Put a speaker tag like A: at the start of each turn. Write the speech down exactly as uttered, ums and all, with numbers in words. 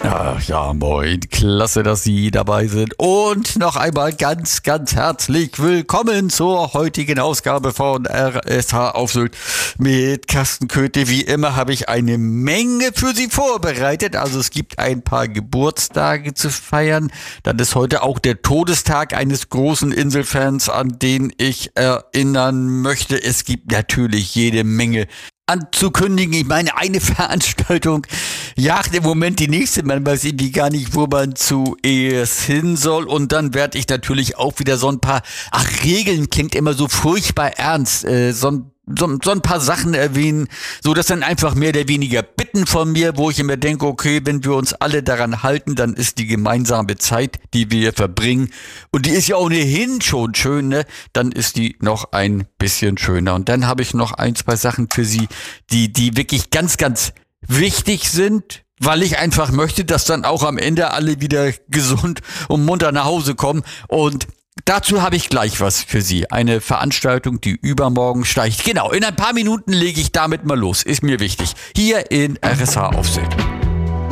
A: Ach ja, moin. Klasse, dass Sie dabei sind. Und noch einmal ganz, ganz herzlich willkommen zur heutigen Ausgabe von R S H auf Sylt mit Carsten Köthe. Wie immer habe ich eine Menge für Sie vorbereitet. Also es gibt ein paar Geburtstage zu feiern. Dann ist heute auch der Todestag eines großen Inselfans, an den ich erinnern möchte. Es gibt natürlich jede Menge anzukündigen. Ich meine, eine Veranstaltung jagt im Moment die nächste. Man weiß irgendwie gar nicht, wo man zuerst hin soll. Und dann werde ich natürlich auch wieder so ein paar, ach, Regeln klingt immer so furchtbar ernst, äh, so ein So, so ein paar Sachen erwähnen, so dass dann einfach mehr oder weniger Bitten von mir, wo ich immer denke, okay, wenn wir uns alle daran halten, dann ist die gemeinsame Zeit, die wir verbringen, und die ist ja ohnehin schon schön, ne? Dann ist die noch ein bisschen schöner. Und dann habe ich noch ein, zwei Sachen für Sie, die, die wirklich ganz, ganz wichtig sind, weil ich einfach möchte, dass dann auch am Ende alle wieder gesund und munter nach Hause kommen. Und dazu habe ich gleich was für Sie. Eine Veranstaltung, die übermorgen steigt. Genau, in ein paar Minuten lege ich damit mal los. Ist mir wichtig. Hier in R S H auf Sylt.